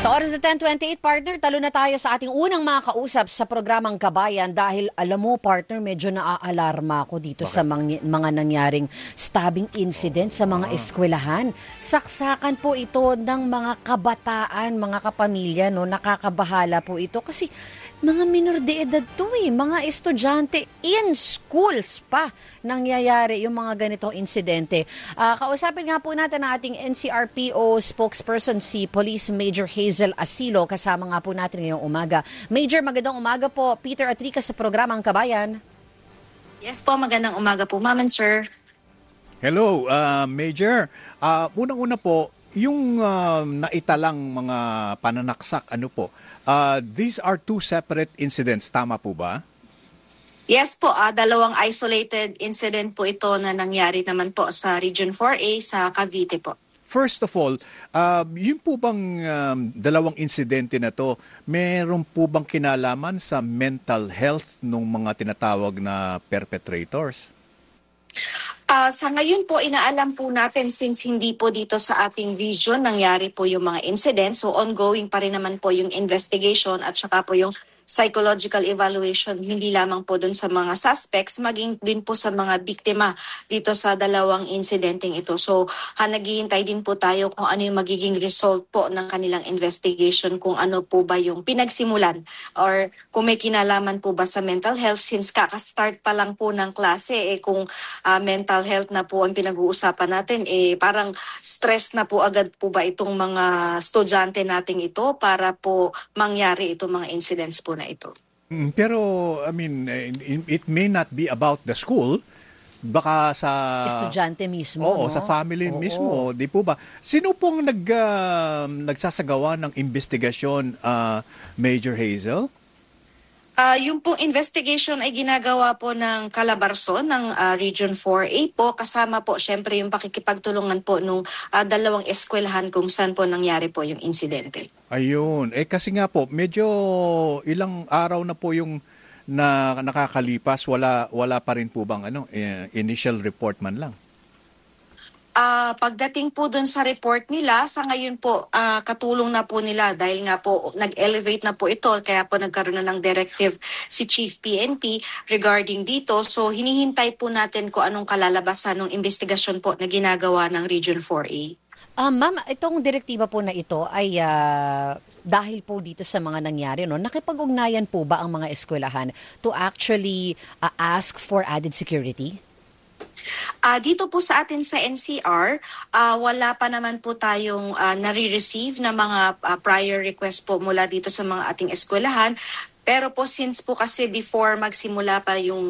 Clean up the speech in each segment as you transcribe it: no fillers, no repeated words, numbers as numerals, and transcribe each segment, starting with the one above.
Sa oras na 10:28, partner, talo na tayo sa ating unang makakausap sa programang Kabayan dahil alam mo, partner, medyo naaalarma ako dito sa mga nangyaring stabbing incident sa mga eskwelahan. Saksakan po ito ng mga kabataan, mga kapamilya, no? Nakakabahala po ito kasi mga minor de edad to mga estudyante in schools pa nangyayari yung mga ganitong insidente. Kausapin nga po natin ang ating NCRPO spokesperson si Police Major Hazel Asilo. Kasama nga po natin ngayong umaga. Major, magandang umaga po. Peter Atrica sa programang Kabayan. Yes po, magandang umaga po, ma'am and sir. Hello, Major. Unang-una po, yung naitalang mga pananaksak, these are two separate incidents, tama po ba? Yes po, dalawang isolated incident po ito na nangyari naman po sa Region 4A sa Cavite po. First of all, yun po bang dalawang insidente na to, meron po bang kinalaman sa mental health ng mga tinatawag na perpetrators? Sa ngayon po, inaalam po natin since hindi po dito sa ating region nangyari po yung mga incidents. So ongoing pa rin naman po yung investigation at saka po yung psychological evaluation, hindi lamang po dun sa mga suspects, maging din po sa mga biktima dito sa dalawang insidenteng ito. So naghihintay din po tayo kung ano yung magiging result po ng kanilang investigation, kung ano po ba yung pinagsimulan or kung may kinalaman po ba sa mental health since kaka-start pa lang po ng klase. Kung mental health na po ang pinag-uusapan natin, parang stress na po agad po ba itong mga estudyante nating ito para po mangyari itong mga incidents po na ito. Pero, I mean, it may not be about the school. Baka sa estudyante mismo. Oo, no? Sa family mismo, di po ba? Sino pong nagsasagawa ng investigasyon, Major Hazel? Yung pong investigation ay ginagawa po ng Calabarzon ng Region 4A po. Kasama po syempre yung pakikipagtulungan po nung dalawang eskwelahan kung saan po nangyari po yung insidente. Ayun. Kasi nga po, medyo ilang araw na po yung nakakalipas. Wala pa rin po bang initial report man lang? Pagdating po dun sa report nila, sa ngayon po katulong na po nila dahil nga po nag-elevate na po ito kaya po nagkaroon na ng directive si Chief PNP regarding dito. So hinihintay po natin kung anong kalalabasan ng investigasyon po na ginagawa ng Region 4A. Ma'am, itong direktiba po na ito ay dahil po dito sa mga nangyari, no? Nakipag-ugnayan po ba ang mga eskwelahan to actually ask for added security? Dito po sa atin sa NCR, wala pa naman po tayong nare-receive na mga prior request po mula dito sa mga ating eskwelahan. Pero po since po kasi before magsimula pa yung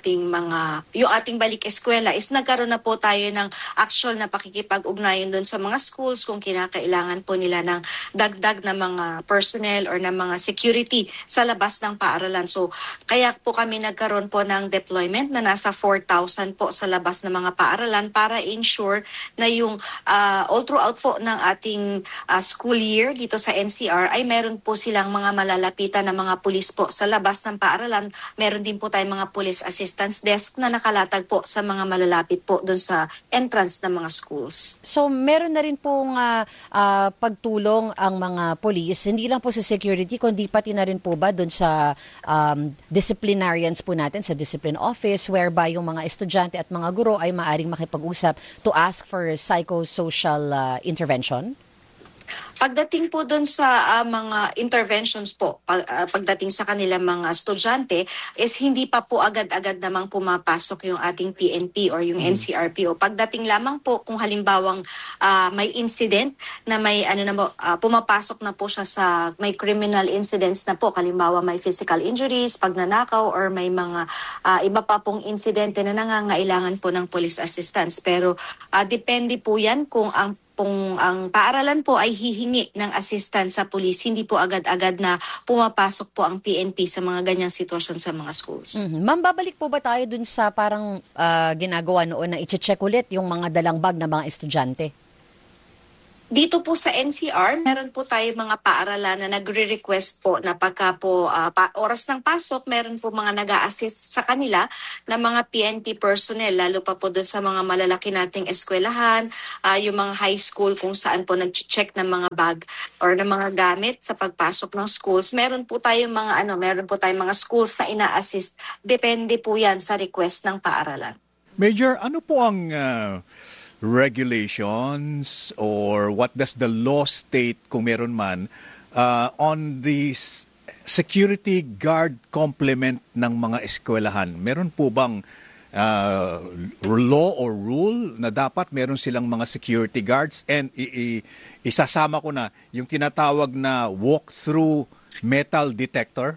ating balik eskwela is nagkaroon na po tayo ng actual na pakikipag-ugnayan doon sa mga schools kung kinakailangan po nila ng dagdag na mga personnel or na mga security sa labas ng paaralan. So kaya po kami nagkaroon po ng deployment na nasa 4,000 po sa labas ng mga paaralan para ensure na yung all throughout po ng ating school year dito sa NCR ay meron po silang mga malalapitan na mga pulis po sa labas ng paaralan. Meron din po tayong mga police assistance desk na nakalatag po sa mga malalapit po doon sa entrance ng mga schools. So meron na rin pong pagtulong ang mga police, hindi lang po sa security, kundi pati na rin po ba doon sa disciplinarians po natin, sa discipline office, whereby yung mga estudyante at mga guro ay maaring makipag-usap to ask for psychosocial intervention? Pagdating po doon sa mga interventions po, pagdating sa kanilang mga estudyante, is hindi pa po agad-agad namang pumapasok yung ating PNP or yung NCRPO. Pagdating lamang po kung halimbawang may incident na may pumapasok na po siya sa may criminal incidents na po, halimbawa may physical injuries, pagnanakaw, or may mga iba pa pong insidente na nangangailangan po ng police assistance. Pero depende po yan kung ang paaralan po ay hihingi ng assistance sa pulis, hindi po agad-agad na pumapasok po ang PNP sa mga ganyang sitwasyon sa mga schools. Ma'am, babalik po ba tayo dun sa parang ginagawa noon na i-check ulit yung mga dalang bag ng mga estudyante? Dito po sa NCR, meron po tayo mga paaralan na nagre-request po na pagka po oras ng pasok, meron po mga nag-a-assist sa kanila na mga PNP personnel, lalo pa po doon sa mga malalaki nating eskwelahan, yung mga high school kung saan po nag-check ng mga bag or ng mga gamit sa pagpasok ng schools. Meron po tayong mga schools na ina-assist. Depende po yan sa request ng paaralan. Major, ano po ang regulations or what does the law state, kung meron man, on the security guard complement ng mga eskwelahan? Meron po bang law or rule na dapat meron silang mga security guards? And isasama ko na yung tinatawag na walk-through metal detector?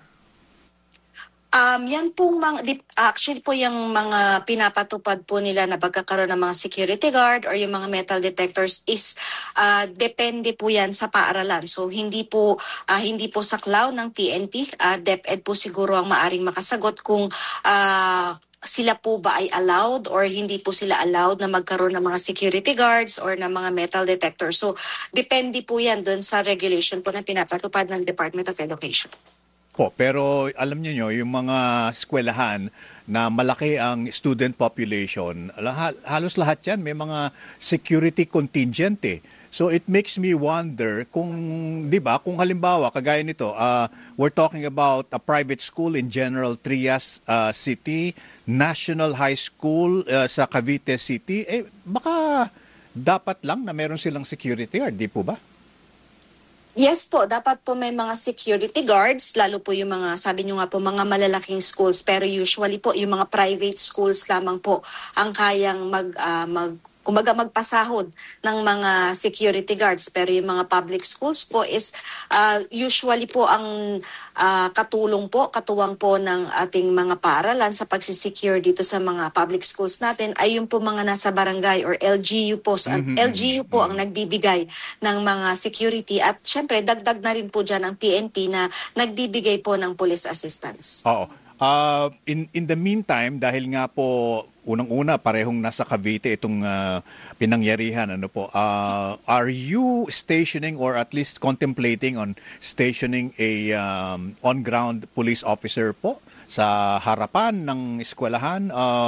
Yan pong actually po yung mga pinapatupad po nila na pagkakaroon ng mga security guard or yung mga metal detectors is depende po yan sa paaralan. So hindi po saklaw ng PNP, DepEd po siguro ang maaring makasagot kung sila po ba ay allowed or hindi po sila allowed na magkaroon ng mga security guards or ng mga metal detectors. So depende po yan doon sa regulation po na pinapatupad ng Department of Education. Pero alam niyo yung mga eskwelahan na malaki ang student population, halos lahat yan may mga security contingent eh. So it makes me wonder kung, di ba, kung halimbawa, kagaya nito, we're talking about a private school in General Trias City, National High School sa Cavite City, baka dapat lang na meron silang security guard, di po ba? Yes po, dapat po may mga security guards, lalo po yung mga, sabi nyo nga po, mga malalaking schools. Pero usually po, yung mga private schools lamang po ang kayang magpasahod ng mga security guards. Pero yung mga public schools po is usually po ang katuwang po ng ating mga paaralan sa pagsisecure dito sa mga public schools natin ay yung po mga nasa barangay or LGU po. LGU po ang nagbibigay ng mga security at syempre dagdag na rin po dyan ang PNP na nagbibigay po ng police assistance. Oo. In the meantime, dahil nga po unang-una parehong nasa Cavite itong pinangyarihan, are you stationing or at least contemplating on stationing a on-ground police officer po sa harapan ng eskwelahan?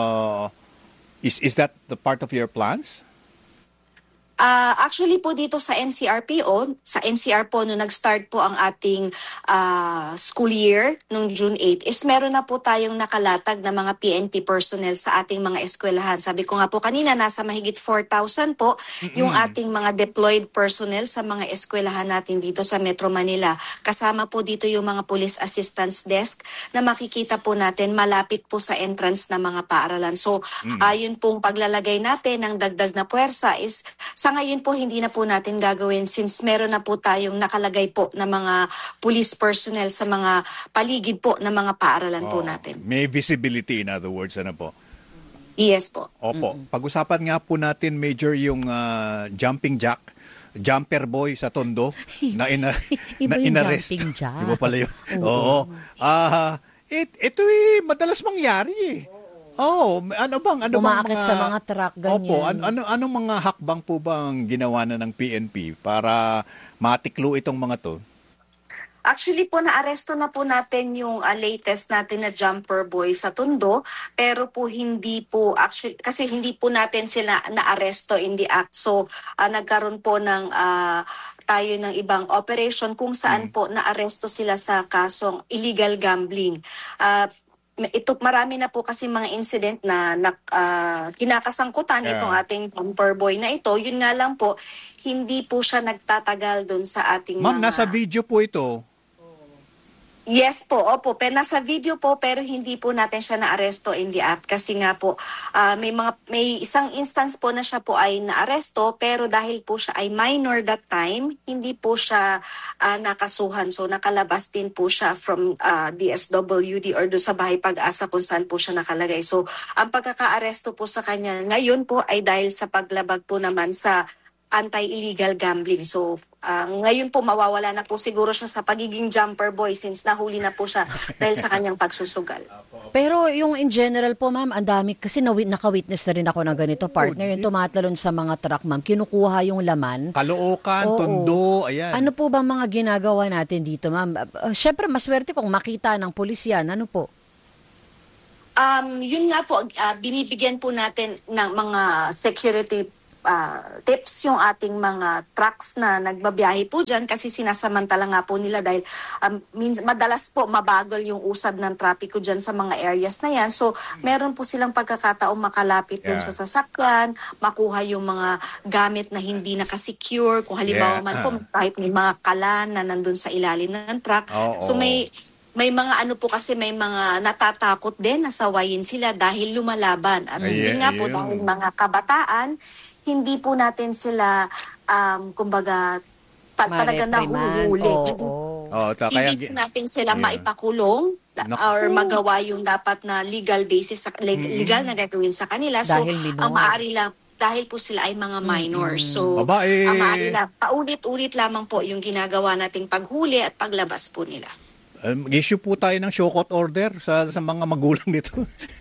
Is that the part of your plans? Actually po dito sa NCR po nung nag-start po ang ating school year nung June 8 is meron na po tayong nakalatag na mga PNP personnel sa ating mga eskwelahan. Sabi ko nga po kanina nasa mahigit 4,000 po yung ating mga deployed personnel sa mga eskwelahan natin dito sa Metro Manila. Kasama po dito yung mga police assistance desk na makikita po natin malapit po sa entrance ng mga paaralan. So yun pong paglalagay natin ng dagdag na puwersa is sa ngayon po, hindi na po natin gagawin since meron na po tayong nakalagay po na mga police personnel sa mga paligid po ng mga paaralan po natin. May visibility, in other words, ano po? Yes po. Opo. Pag-usapan nga po natin, Major, yung jumping jack, jumper boy sa Tondo na inarrest. Jumping jack. Iba pala yun. Oo. Ito madalas mangyari eh. Ano umaakit sa mga truck, ganyan. Opo, anong mga hakbang po bang ginawa na ng PNP para matiklo itong mga to? Actually po, naaresto na po natin yung latest natin na jumper boy sa Tondo, pero po hindi po, actually, kasi hindi po natin sila naaresto in the act. So, nagkaroon po ng tayo ng ibang operation kung saan po naaresto sila sa kasong illegal gambling. Marami na po kasi mga incident na kinakasangkutan itong ating jumper boy na ito. Yun nga lang po, hindi po siya nagtatagal doon sa ating Ma'am, nasa video po ito. Yes po, opo. Pero nasa video po pero hindi po natin siya naaresto in the act kasi nga po may isang instance po na siya po ay naaresto pero dahil po siya ay minor that time, hindi po siya nakasuhan. So nakalabas din po siya from DSWD or do sa Bahay Pag-asa kung saan po siya nakalagay. So ang pagkakaaresto po sa kanya ngayon po ay dahil sa paglabag po naman sa anti-illegal gambling. So, ngayon po mawawala na po siguro siya sa pagiging jumper boy since nahuli na po siya dahil sa kanyang pagsusugal. Pero yung in general po, ma'am, ang dami, kasi naka-witness na rin ako ng ganito, partner, yung tumatalon sa mga truck, ma'am, kinukuha yung laman. Caloocan, Oo. Tondo, ayan. Ano po ba mga ginagawa natin dito, ma'am? Siyempre, maswerte kung makita ng pulis yan. Ano po? Yun nga po, binibigyan po natin ng mga security tips yung ating mga trucks na nagbabiyahe po dyan kasi sinasamantala nga po nila dahil madalas po mabagal yung usad ng trapiko dyan sa mga areas na yan. So, meron po silang pagkakataong makalapit dun sa sasakyan, makuha yung mga gamit na hindi nakasecure. Kung halimbawa man po, kahit may mga kalan na nandun sa ilalim ng truck. So, may mga ano po kasi may mga natatakot din na sawayin sila dahil lumalaban. At yun nga po dahil mga kabataan, hindi po natin sila kumbaga talaga nahuhuli. Hindi po natin sila maipakulong or magawa yung dapat na legal basis, legal na gagawin sa kanila. So, ang maaari lang dahil po sila ay mga minors. So, ang maaari lang, paulit-ulit lamang po yung ginagawa nating paghuli at paglabas po nila. Issue po tayo ng show court order sa mga magulang nito.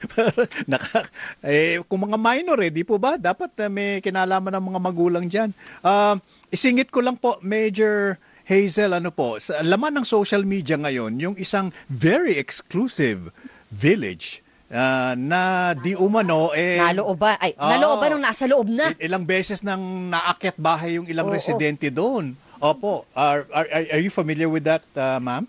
Kung mga minor, di po ba? Dapat may kinalaman ng mga magulang dyan. Isingit ko lang po, Major Hazel, ano po, sa laman ng social media ngayon, yung isang very exclusive village na di umano nalooban nung nasa loob na. Ilang beses nang naakyat bahay yung ilang residente doon. Opo. Are you familiar with that, ma'am?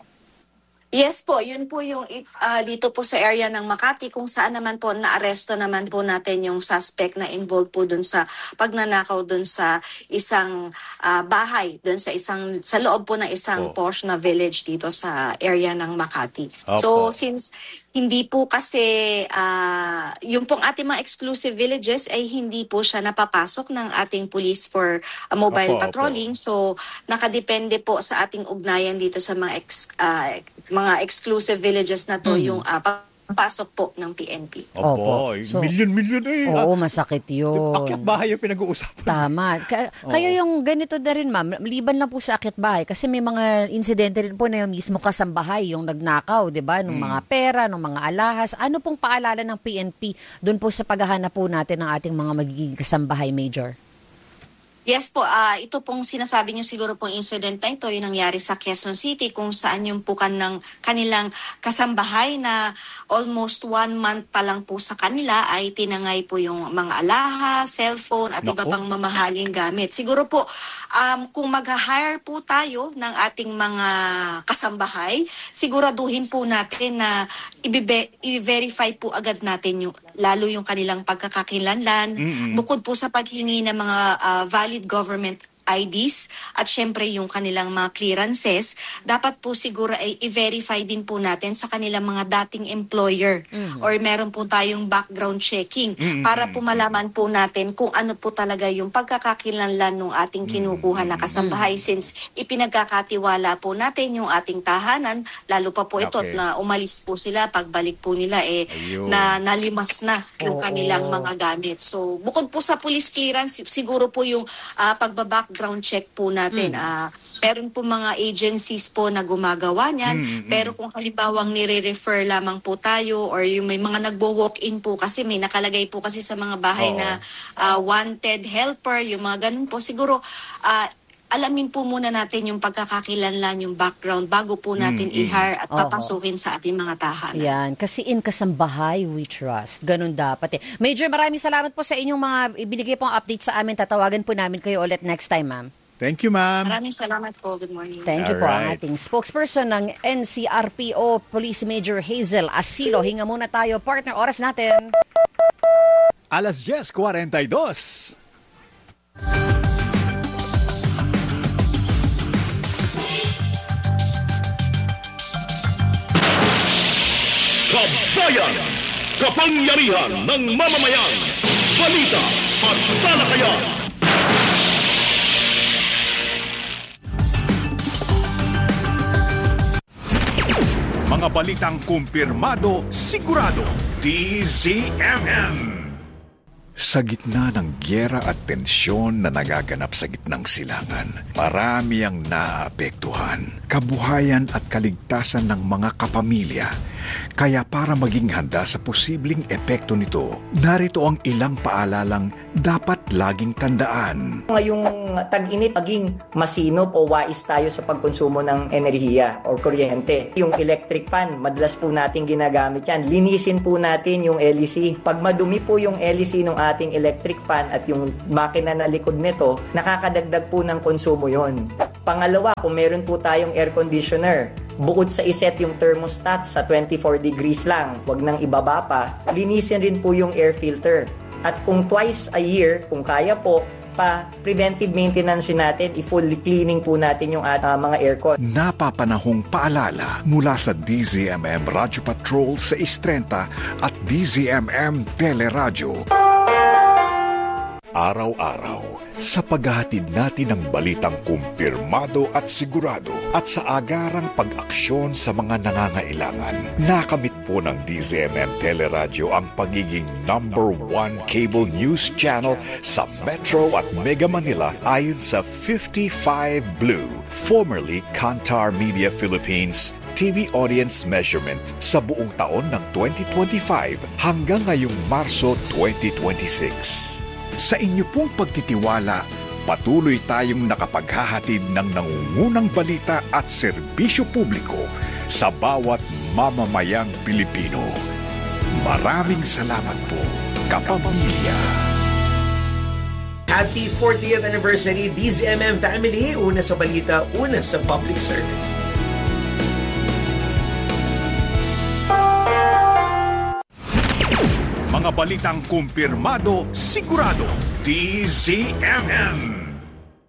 Yes po, yun po yung dito po sa area ng Makati kung saan naman po naaresto naman po natin yung suspect na involved po dun sa pagnanakaw dun sa isang bahay, dun sa loob po ng isang posh na village dito sa area ng Makati. So since hindi po kasi yung pong ating mga exclusive villages ay hindi po siya napapasok ng ating police for mobile patrolling. So nakadepende po sa ating ugnayan dito sa mga exclusive villages na to yung pasok po ng PNP. So, milyon masakit yun. Akyat bahay yung pinag-uusapan. Tama. Kayo yung ganito na rin, ma'am, liban lang po sa akyat bahay kasi may mga insidente rin po na yung mismo kasambahay, yung nagnakaw, di ba? Nung mga pera, nung mga alahas. Ano pong paalala ng PNP doon po sa paghahanap po natin ng ating mga magiging kasambahay, Major? Yes po, ito pong sinasabi niyo siguro pong incident na ito, yung nangyari sa Quezon City kung saan yung po kanilang kasambahay na almost 1 month pa lang po sa kanila ay tinangay po yung mga alahas, cellphone at iba pang mamahaling gamit. Siguro po, kung mag-hire po tayo ng ating mga kasambahay, siguraduhin po natin na i-verify po agad natin lalo yung kanilang pagkakakilanlan, bukod po sa paghingi ng mga valid government IDs at syempre yung kanilang mga clearances, dapat po siguro ay i-verify din po natin sa kanilang mga dating employer or meron po tayong background checking para po malaman po natin kung ano po talaga yung pagkakakilanlan ng ating kinukuha na kasambahay since ipinagkakatiwala po natin yung ating tahanan, lalo pa po ito na umalis po sila, pagbalik po nila na nalimas na yung kanilang mga gamit. So bukod po sa police clearance, siguro po yung pagbabackground check po natin. Meron po mga agencies po na gumagawa niyan, pero kung halimbawang nire-refer lamang po tayo or yung may mga nagbo-walk-in po kasi may nakalagay po kasi sa mga bahay na wanted helper, yung mga ganun po, siguro alamin po muna natin yung pagkakakilanlan, yung background bago po natin i-hire at papasukin sa ating mga tahanan. Yan, kasi in kasambahay we trust. Ganun dapat Major, maraming salamat po sa inyong mga ibinigay pong update sa amin. Tatawagan po namin kayo ulit next time, ma'am. Thank you, ma'am. Maraming salamat po. Good morning. Thank you po ang ating spokesperson ng NCRPO, Police Major Hazel Asilo. Hinga muna tayo. Partner, oras natin. 10:42. Kabayan! Kapangyarihan ng mamamayan! Balita at talakayan! Mga balitang kumpirmado, sigurado, DZMM. Sa gitna ng gyera at tensyon na nagaganap sa gitnang silangan, marami ang naapektuhan, kabuhayan at kaligtasan ng mga kapamilya. Kaya para maging handa sa posibleng epekto nito, narito ang ilang paalalang dapat laging tandaan. Ngayong tag-init, maging masinop o wais tayo sa pagkonsumo ng enerhiya o kuryente. Yung electric fan, madalas po natin ginagamit yan. Linisin po natin yung LEC. Pag madumi po yung LEC ng ating electric fan at yung makina na likod nito, nakakadagdag po ng konsumo yon. Pangalawa, kung meron po tayong air conditioner, bukod sa iset yung thermostat sa 24 degrees lang, wag nang ibaba pa, linisin rin po yung air filter. At kung twice a year, kung kaya po, preventive maintenance natin, i-full cleaning po natin yung mga aircon. Napapanahong paalala mula sa DZMM Radyo Patrol sa Istrenta at DZMM Teleradyo. Araw-araw, sa paghahatid natin ng balitang kumpirmado at sigurado at sa agarang pag-aksyon sa mga nangangailangan, nakamit po ng DZMM Teleradyo ang pagiging #1 cable news channel sa Metro at Mega Manila ayon sa 55 Blue, formerly Kantar Media Philippines, TV audience measurement sa buong taon ng 2025 hanggang ngayong Marso 2026. Sa inyo pong pagtitiwala, patuloy tayong nakapaghahatid ng nangungunang balita at serbisyo publiko sa bawat mamamayang Pilipino. Maraming salamat po, kapamilya. Happy 40th anniversary DZMM family, una sa balita, una sa public service. Mga balitang kumpirmado, sigurado, DZMM.